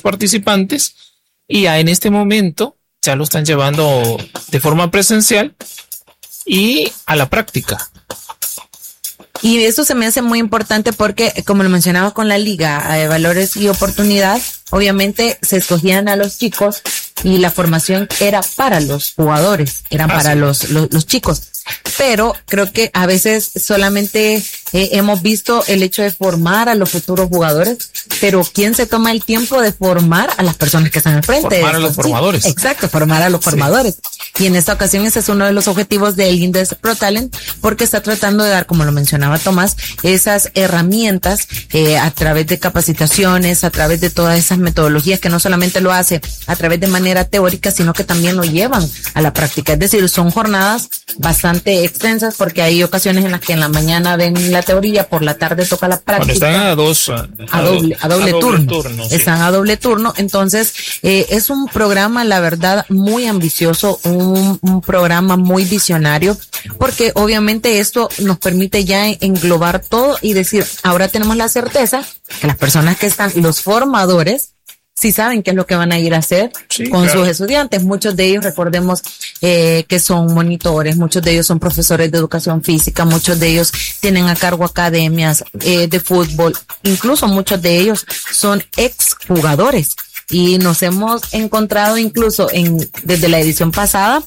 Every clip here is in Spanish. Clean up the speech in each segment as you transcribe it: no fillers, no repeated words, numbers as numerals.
participantes, y ya en este momento ya lo están llevando de forma presencial y a la práctica. Y eso se me hace muy importante porque, como lo mencionaba con la Liga de Valores y Oportunidad, obviamente se escogían a los chicos y la formación era para los jugadores, eran para los chicos. Pero creo que a veces solamente hemos visto el hecho de formar a los futuros jugadores, pero ¿quién se toma el tiempo de formar a las personas que están al frente? Formar a los formadores. Exacto, formar a los formadores. Y en esta ocasión ese es uno de los objetivos del Indes Pro Talent, porque está tratando de dar, como lo mencionaba Tomás, esas herramientas a través de capacitaciones, a través de todas esas metodologías que no solamente lo hace a través de manera teórica, sino que también lo llevan a la práctica. Es decir, son jornadas bastante extensas porque hay ocasiones en las que en la mañana ven la teoría, por la tarde toca la práctica. Bueno, están a doble turno. Sí. Están a doble turno. Entonces, es un programa, la verdad, muy ambicioso, un programa muy visionario, porque obviamente esto nos permite ya englobar todo y decir, ahora tenemos la certeza que las personas que están, los formadores, sí saben qué es lo que van a ir a hacer con sus estudiantes. Muchos de ellos, recordemos, que son monitores, muchos de ellos son profesores de educación física, muchos de ellos tienen a cargo academias de fútbol, incluso muchos de ellos son exjugadores. Y nos hemos encontrado incluso desde la edición pasada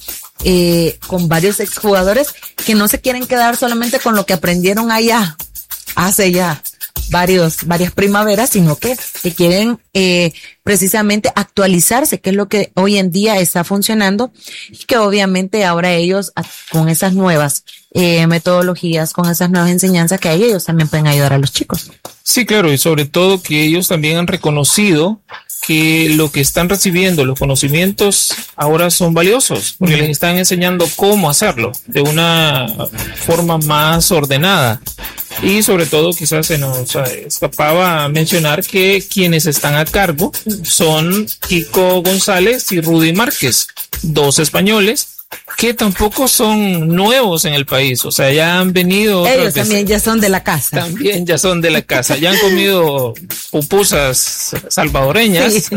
con varios exjugadores que no se quieren quedar solamente con lo que aprendieron allá hace ya varias primaveras, sino que quieren precisamente actualizarse, que es lo que hoy en día está funcionando, y que obviamente ahora ellos con esas nuevas metodologías, con esas nuevas enseñanzas que hay, ellos también pueden ayudar a los chicos. Sí, claro, y sobre todo que ellos también han reconocido que lo que están recibiendo, los conocimientos, ahora son valiosos, porque les están enseñando cómo hacerlo de una forma más ordenada. Y sobre todo quizás se nos escapaba mencionar que quienes están a cargo son Kiko González y Rudy Márquez, dos españoles que tampoco son nuevos en el país, o sea, ya han venido. Ellos también ya son de la casa. También ya son de la casa, ya han comido pupusas salvadoreñas. Sí.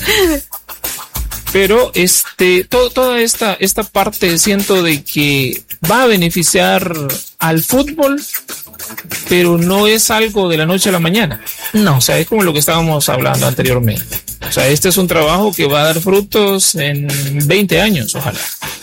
Pero toda esta parte siento de que va a beneficiar al fútbol, pero no es algo de la noche a la mañana. No, o sea, es como lo que estábamos hablando anteriormente. O sea, este es un trabajo que va a dar frutos en 20 años, ojalá.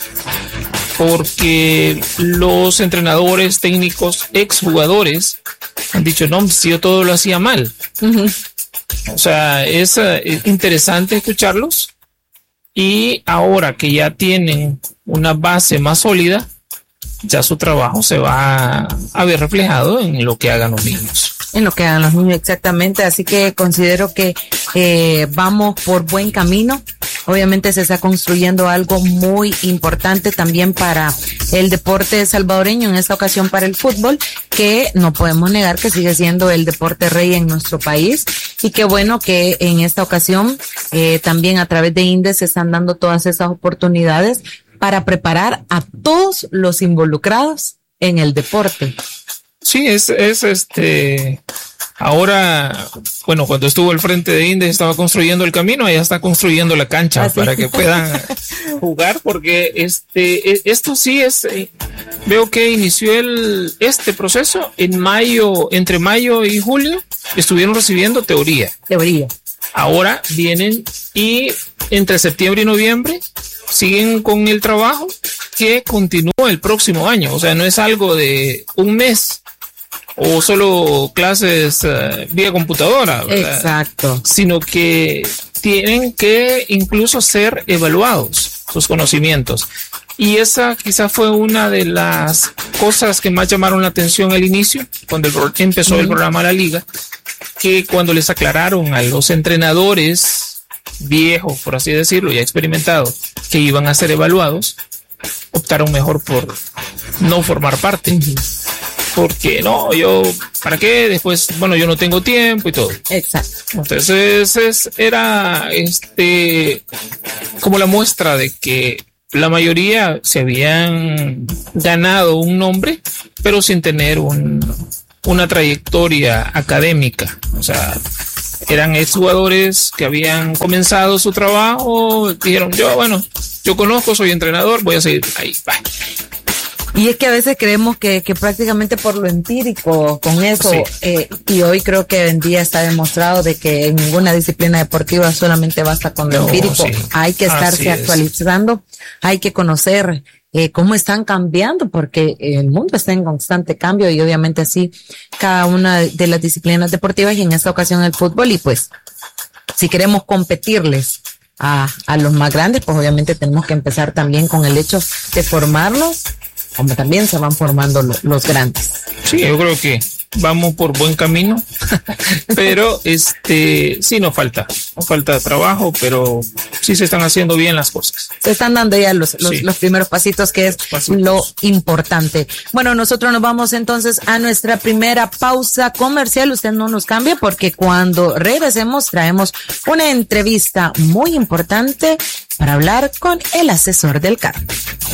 Porque los entrenadores, técnicos, exjugadores han dicho, no, si yo todo lo hacía mal. Uh-huh. O sea, es interesante escucharlos, y ahora que ya tienen una base más sólida, ya su trabajo se va a ver reflejado en lo que hagan los niños. En lo que hagan los niños, exactamente. Así que considero que vamos por buen camino. Obviamente se está construyendo algo muy importante también para el deporte salvadoreño, en esta ocasión para el fútbol, que no podemos negar que sigue siendo el deporte rey en nuestro país. Y qué bueno que en esta ocasión también a través de Indes se están dando todas esas oportunidades para preparar a todos los involucrados en el deporte. Sí, es ahora, bueno, cuando estuvo al frente de Indes estaba construyendo el camino, allá está construyendo la cancha para que puedan jugar, porque esto sí es, veo que inició este proceso en mayo, entre mayo y julio, estuvieron recibiendo teoría. Ahora vienen y entre septiembre y noviembre siguen con el trabajo que continúa el próximo año. O sea, no es algo de un mes o solo clases vía computadora, ¿verdad? Exacto. Sino que tienen que incluso ser evaluados sus conocimientos. Y esa quizás fue una de las cosas que más llamaron la atención al inicio, cuando empezó el programa La Liga, que cuando les aclararon a los entrenadores viejos, por así decirlo, ya experimentados, que iban a ser evaluados, optaron mejor por no formar parte. Porque no, ¿para qué? Después, bueno, yo no tengo tiempo y todo. Exacto. Entonces era como la muestra de que la mayoría se habían ganado un nombre, pero sin tener una trayectoria académica. O sea, eran exjugadores que habían comenzado su trabajo, dijeron, yo conozco, soy entrenador, voy a seguir ahí, bye. Y es que a veces creemos que prácticamente por lo empírico con eso, sí. Y hoy creo que en día está demostrado de que en ninguna disciplina deportiva solamente basta con lo empírico, sí. Hay que estarse actualizando, hay que conocer cómo están cambiando, porque el mundo está en constante cambio y obviamente así cada una de las disciplinas deportivas y en esta ocasión el fútbol, y pues si queremos competirles a los más grandes, pues obviamente tenemos que empezar también con el hecho de formarnos como también se van formando los grandes. Sí, yo creo que vamos por buen camino, pero sí nos falta trabajo, pero sí se están haciendo bien las cosas. Se están dando ya los primeros pasitos, que es lo importante. Bueno, nosotros nos vamos entonces a nuestra primera pausa comercial. Usted no nos cambie, porque cuando regresemos traemos una entrevista muy importante para hablar con el asesor del CAR.